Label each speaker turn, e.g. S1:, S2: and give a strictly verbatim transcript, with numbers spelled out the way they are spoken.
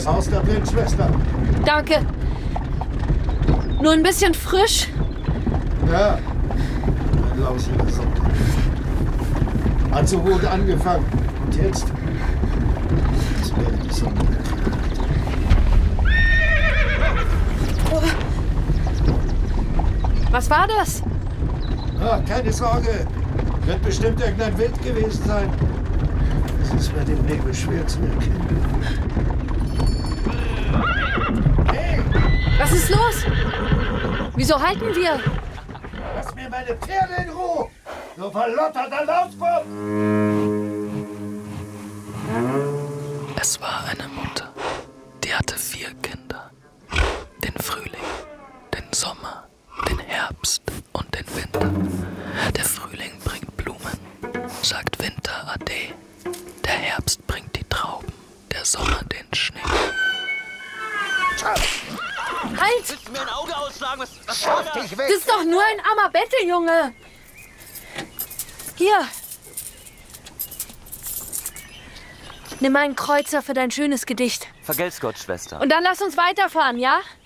S1: das Haus da drin, Schwester?
S2: Danke. Nur ein bisschen frisch.
S1: Ja, ein lausiger Sonntag. Hat so gut angefangen. Und jetzt? Jetzt wäre die Sonne gekriegt.
S2: Oh. Was war das?
S1: Ah, keine Sorge. Wird bestimmt irgendein Wild gewesen sein. Es ist bei dem Nebel schwer zu erkennen. Hey!
S2: Was ist los? Wieso halten wir?
S1: Lass mir meine Pferde in Ruhe! Du verlotterter Lautbob!
S3: Es war eine Mutter, die hatte vier Kinder. Den Frühling, den Sommer, den Herbst und den Winter. Der Frühling bringt Blumen, sagt Winter Ade. Der Herbst bringt die Trauben, der Sommer den Schnee.
S2: Halt!
S4: Willst du mir ein Auge ausschlagen? Was, was war das?
S2: Das ist doch nur ein armer Betteljunge. Hier. Nimm einen Kreuzer für dein schönes Gedicht.
S4: Vergelt's Gott, Schwester.
S2: Und dann lass uns weiterfahren, ja?